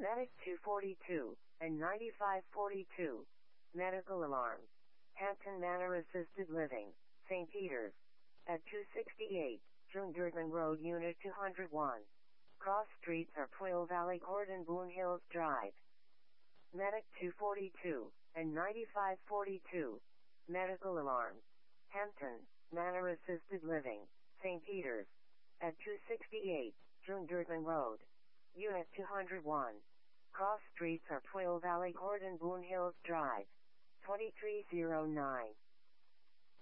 Medic 242 and 9542. Medical alarm. Hampton Manor Assisted Living, St. Peter's. At 268, June Road, Unit 201. Cross streets are Quill Valley Court and Boone Hills Drive. Medic 242 and 9542. Medical alarm. Hampton Manor Assisted Living, St. Peter's. At 268, June Road. Unit 201. Cross streets are Quill Valley Court and Boone Hills Drive. 2309.